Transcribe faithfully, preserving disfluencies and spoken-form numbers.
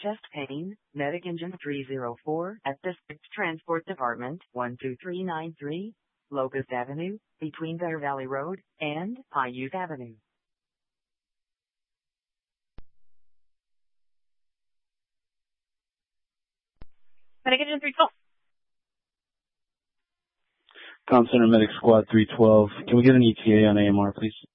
chest pain, medic engine three oh four at District Transport Department one two three nine three, Locust Avenue, between Bear Valley Road and Paiute Avenue. Medic engine three twelve. Comm Center Medic Squad three twelve. Can we get an E T A on A M R, please?